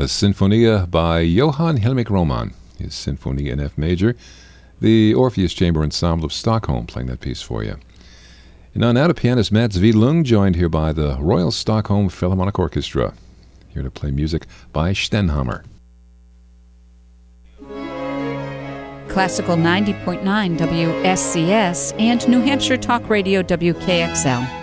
a Sinfonia by Johann Helmich Roman, his Symphony in F major, the Orpheus Chamber Ensemble of Stockholm playing that piece for you. And now to pianist Mats Widlung, joined here by the Royal Stockholm Philharmonic Orchestra, here to play music by Stenhammar. Classical 90.9 WSCS and New Hampshire Talk Radio WKXL.